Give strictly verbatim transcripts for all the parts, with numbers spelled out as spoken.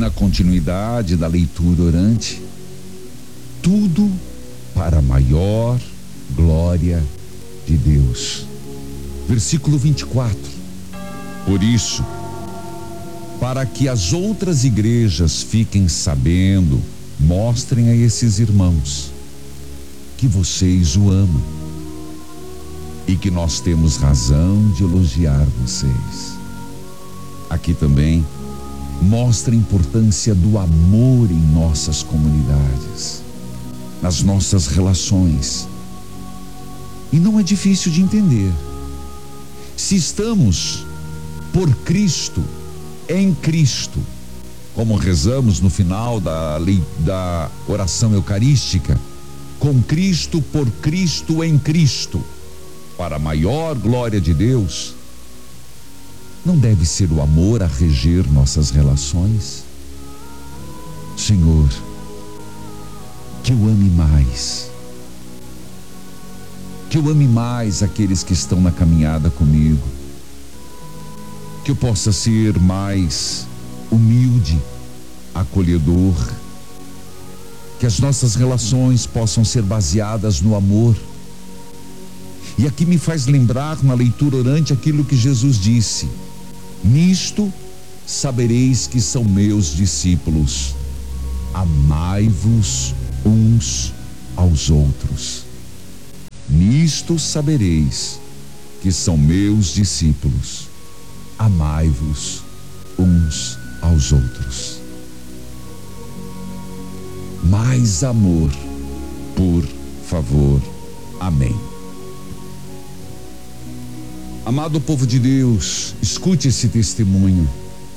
na continuidade da leitura orante, tudo para a maior glória de Deus. Versículo vinte e quatro. Por isso, para que as outras igrejas fiquem sabendo, mostrem a esses irmãos que vocês o amam e que nós temos razão de elogiar vocês. Aqui também mostra a importância do amor em nossas comunidades, nas nossas relações. E não é difícil de entender. Se estamos por Cristo, em Cristo, como rezamos no final da, lei, da oração eucarística, com Cristo, por Cristo, em Cristo, para a maior glória de Deus, não deve ser o amor a reger nossas relações? Senhor, que eu ame mais, que eu ame mais aqueles que estão na caminhada comigo, que eu possa ser mais humilde, acolhedor, que as nossas relações possam ser baseadas no amor. E aqui me faz lembrar na leitura orante aquilo que Jesus disse: nisto sabereis que são meus discípulos, amai-vos uns aos outros. Nisto sabereis que são meus discípulos, amai-vos uns aos outros. Mais amor, por favor. Amém. Amado povo de Deus, escute esse testemunho.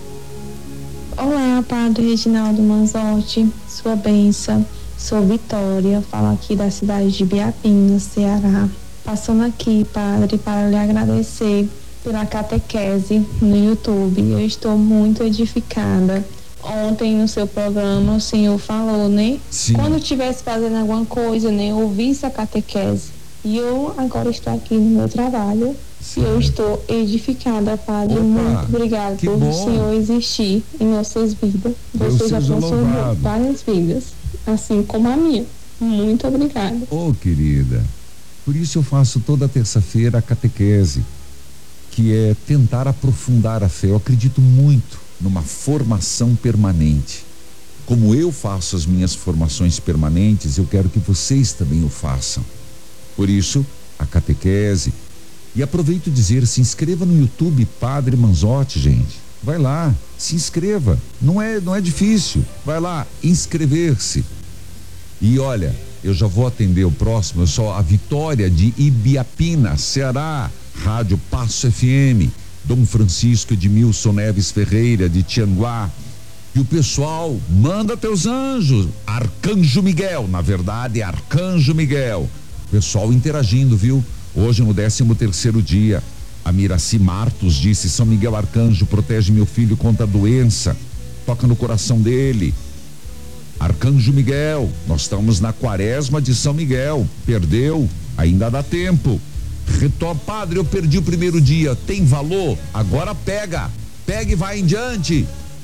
Olá, Padre Reginaldo Manzotti, sua bênção, sou Vitória, falo aqui da cidade de Ibiapina, Ceará. Passando aqui, Padre, para lhe agradecer pela catequese no YouTube. Eu estou muito edificada. Ontem no seu programa o senhor falou, né? Sim. Quando estivesse fazendo alguma coisa, né? Eu ouvi essa catequese. E eu agora estou aqui no meu trabalho. Sim. E eu estou edificada, Padre. Opa, muito obrigada por bom. o senhor existir em nossas vidas. Deus Você já seja transformou louvado. várias vidas, assim como a minha. Muito obrigada. Ô, querida, por isso eu faço toda terça-feira a catequese, que é tentar aprofundar a fé. Eu acredito muito numa formação permanente. Como eu faço as minhas formações permanentes, eu quero que vocês também o façam. Por isso, a catequese. E aproveito dizer, se inscreva no YouTube Padre Manzotti, gente. Vai lá, se inscreva. Não é, não é difícil. Vai lá, inscrever-se. E olha, eu já vou atender o próximo. Eu sou a Vitória de Ibiapina, Ceará. Rádio Passo F M. Dom Francisco Edmilson Neves Ferreira de Tianguá. E o pessoal, manda teus anjos. Arcanjo Miguel, na verdade, Arcanjo Miguel. Pessoal interagindo, viu? Hoje no décimo terceiro dia, a Miraci Martos disse: São Miguel Arcanjo, protege meu filho contra a doença, toca no coração dele. Arcanjo Miguel, nós estamos na quaresma de São Miguel, perdeu, ainda dá tempo. Retoma, Padre, eu perdi o primeiro dia, tem valor? Agora pega, pega e vai em diante.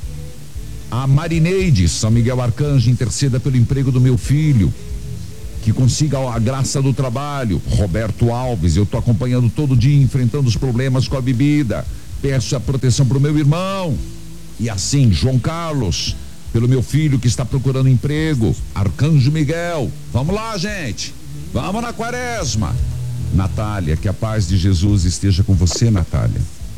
A Marineide, São Miguel Arcanjo, interceda pelo emprego do meu filho, que consiga a graça do trabalho. Roberto Alves, eu tô acompanhando todo dia, enfrentando os problemas com a bebida, peço a proteção pro meu irmão. E assim, João Carlos, pelo meu filho que está procurando emprego. Arcanjo Miguel, vamos lá, gente, vamos na quaresma. Natália, que a paz de Jesus esteja com você, Natália.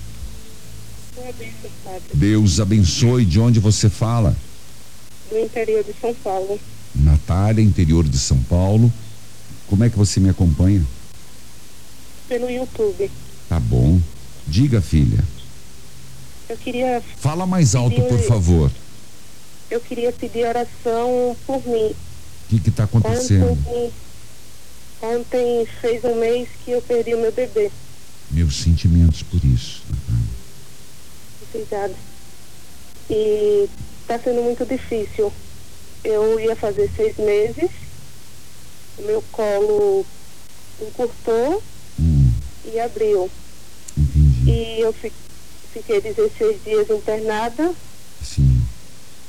Deus abençoe. De onde você fala? Do interior de São Paulo. Natália, interior de São Paulo. Como é que você me acompanha? Pelo YouTube. Tá bom. Diga, filha. Eu queria... Fala mais alto, pedir, por favor. Eu queria pedir oração por mim. O que que tá acontecendo? Ontem, ontem fez um mês que eu perdi o meu bebê. Meus sentimentos por isso. Obrigada. E tá sendo muito difícil. Eu ia fazer seis meses, o meu colo encurtou Hum, e abriu. entendi. E eu fi, fiquei dezesseis dias internada. Sim.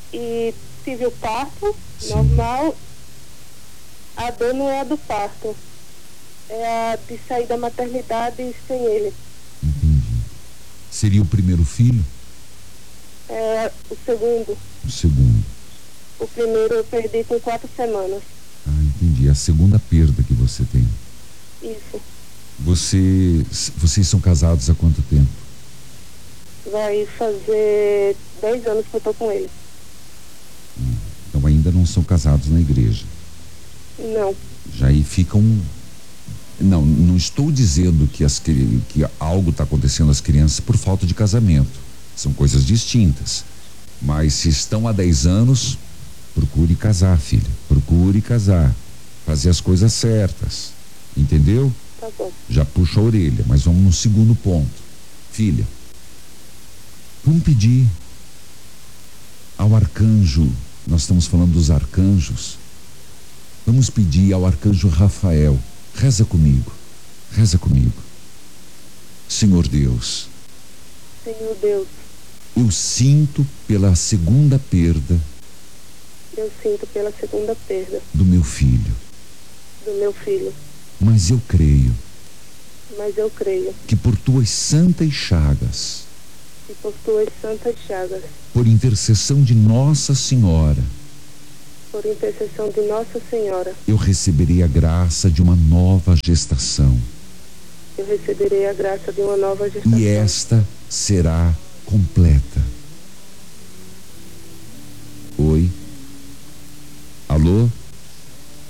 e tive o parto, Sim. normal. A dor não é a do parto, é a de sair da maternidade sem ele. Entendi. Seria o primeiro filho? É o segundo. O segundo. O primeiro eu perdi com quatro semanas. Ah, entendi. É a segunda perda que você tem. Isso. Você, vocês são casados há quanto tempo? Vai fazer dez anos que eu tô com ele. Hum, então ainda não são casados na igreja. Não. Já aí ficam. Não, não estou dizendo que, as, que algo está acontecendo às crianças por falta de casamento. São coisas distintas. Mas se estão há dez anos, procure casar, filha. Procure casar. Fazer as coisas certas. Entendeu? Tá bom. Já puxa a orelha, mas vamos no segundo ponto. Filha, vamos pedir ao arcanjo, nós estamos falando dos arcanjos, vamos pedir ao arcanjo Rafael, reza comigo, reza comigo. Senhor Deus, Senhor Deus, eu sinto pela segunda perda eu sinto pela segunda perda do meu filho, do meu filho, mas eu creio mas eu creio que por tuas santas chagas, que por tuas santas chagas, por intercessão de Nossa Senhora, por intercessão de Nossa Senhora, eu receberei a graça de uma nova gestação. eu receberei a graça de uma nova gestação. E esta será completa.